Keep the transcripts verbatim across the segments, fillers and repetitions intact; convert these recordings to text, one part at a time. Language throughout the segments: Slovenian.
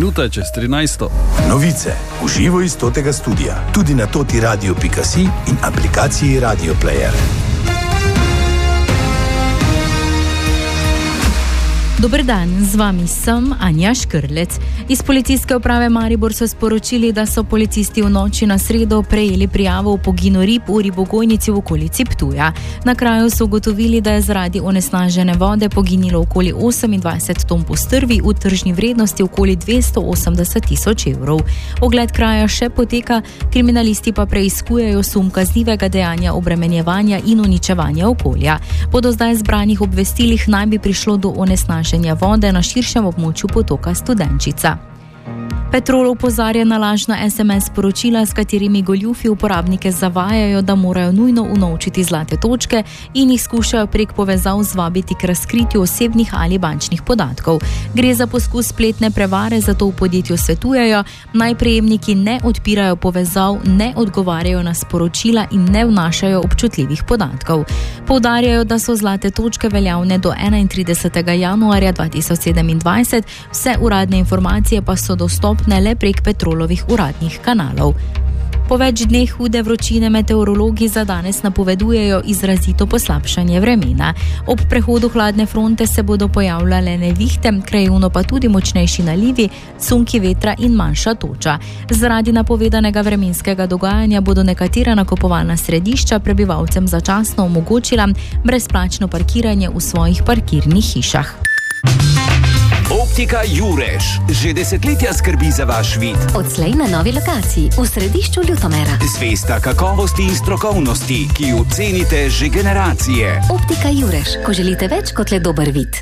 minuta čez trinajsto. Novice v živo iz Totega studia, tudi na totiradio pika si in aplikaciji Radio Player. Dober dan, z vami sem Anja Škrlec. Iz policijske uprave Maribor so sporočili, da so policisti v noči na sredo prejeli prijavo o poginu rib v ribogojnici v okolici Ptuja. Na kraju so ugotovili, da je zaradi onesnažene vode poginilo okoli osemindvajset ton postrvi v tržni vrednosti okoli dvesto osemdeset tisoč evrov. Ogled kraja še poteka, kriminalisti pa preiskujejo sum kaznivega dejanja obremenjevanja in uničevanja okolja. Po do zdaj zbranih obvestilih naj bi prišlo do onesnaženja vode na širšem območju potoka Studenčica. Petrol opozarja na lažna es em es sporočila, s katerimi goljufi uporabnike zavajajo, da morajo nujno unovčiti zlate točke in jih skušajo prek povezav zvabiti k razkritju osebnih ali bančnih podatkov. Gre za poskus spletne prevare, zato v podjetju svetujejo, naj prejemniki ne odpirajo povezav, ne odgovarjajo na sporočila in ne vnašajo občutljivih podatkov. Poudarjajo, da so zlate točke veljavne do enaintridesetega januarja dva tisoč sedemindvajset, vse uradne informacije pa so dostopne ne le prek Petrolovih uradnih kanalov. Po več dneh hude vročine meteorologi za danes napovedujejo izrazito poslabšanje vremena. Ob prehodu hladne fronte se bodo pojavljale nevihte, krajevno pa tudi močnejši nalivi, sunki vetra in manjša toča. Zaradi napovedanega vremenskega dogajanja bodo nekatera nakupovalna središča prebivalcem začasno omogočila brezplačno parkiranje v svojih parkirnih hišah. Optika Jureš že desetletja skrbi za vaš vid. Odslej na novi lokaciji v središču Ljutomera. Zvesta kakovosti in strokovnosti, ki jo cenite že generacije. Optika Jureš, ko želite več kot le dober vid.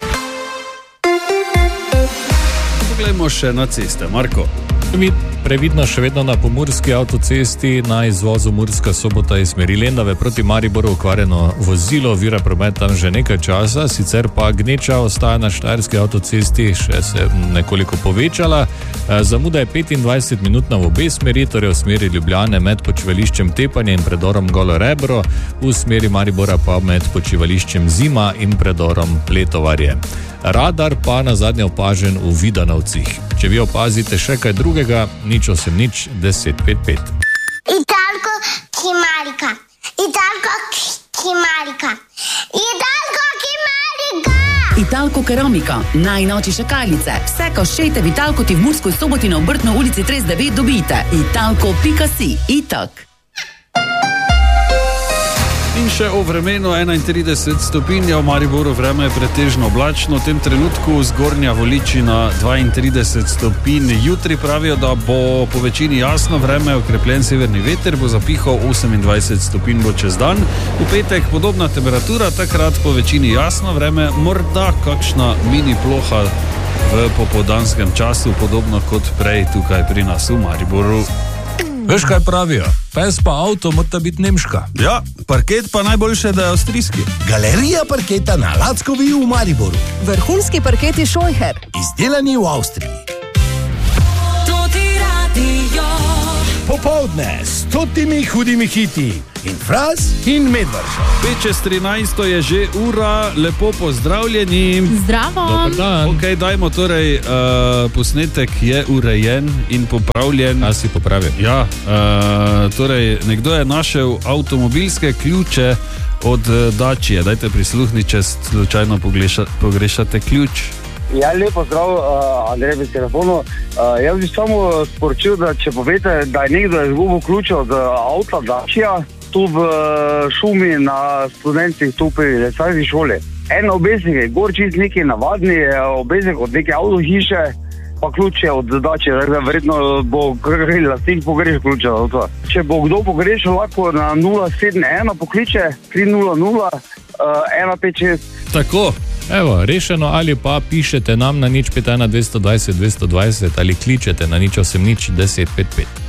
Poglejmo še na ceste, Marko. Previdno še vedno na pomurski avtocesti na izvozu Murska Sobota iz smeri Lendave proti Mariboru okvarjeno vozilo, vira promet tam že nekaj časa, sicer pa gneča ostaja na štajerski avtocesti, še se nekoliko povečala. Zamuda je petindvajset minut na obe smeri, torej v smeri Ljubljane med počivališčem Tepanje in predorom Golo Rebro, v smeri Maribora pa med počivališčem Zima in predorom Letovarje. Radar pa na zadnje opažen v Vidanovcih. Če vi opazite še kaj drugega, nič osem nič deset pet pet. Italko Kimarika. Italko Kimarika. Italko Kimarika. Italko Keramika, najnovejše šakalice. Vse, ko šejte v Italko, ti v Mursko Soboti na Obrtno ulici trideset devet dobite. Italko pika si. Itak. In še o vremenu, enaintrideset stopinj, v Mariboru vreme je pretežno oblačno, v tem trenutku zgornja Voličina dvaintrideset stopinj. Jutri pravijo, da bo po večini jasno vreme, okrepljen severni veter bo zapihal osemindvajset stopinj bo čez dan. V petek podobna temperatura, takrat po večini jasno vreme, morda kakšna mini ploha v popoldanskem času, podobno kot prej tukaj pri nas v Mariboru. Veš, kaj pravijo? Pes pa avto mora biti nemška. Ja, parket pa najboljše, da je avstrijski. Galerija parketa na Lackovi v Mariboru. Vrhunski parketi Scheucher. Izdelani v Avstriji. Popoldne s stotimi hudimi hiti. In Fras in Medvrža. pet čez trinajsto je že ura, lepo pozdravljeni. Zdravo. Dobar dan. Ok, dajmo torej, uh, posnetek je urejen in popravljen. A si popravil? Ja, uh, torej nekdo je našel avtomobilske ključe od Dačije. Dajte prisluhniti, če slučajno pogreša, pogrešate ključ. Ja, lepo zdrav, uh, Andrej bez telefonu. Uh, jaz bi samo sporočil, da če povete, da je nekdo izgubil ključe od avta Dačija, tu v šumi na Studencih, tu pri Lesarski šoli. En obeznik je gor čist neki navadni, obeznik od neke avtohiše, pa ključe od Dačije, verjetno bo lastnik pogrešal ključe od avta. Če bo kdo pogrešal, lahko na nula sedem ena pokliče, tri nula nula ena pet šest. Tako. Evo, rešeno, ali pa pišete nam na nič pet ena dvesto dvajset dvesto dvajset ali kličete na nič osem nič deset pet pet.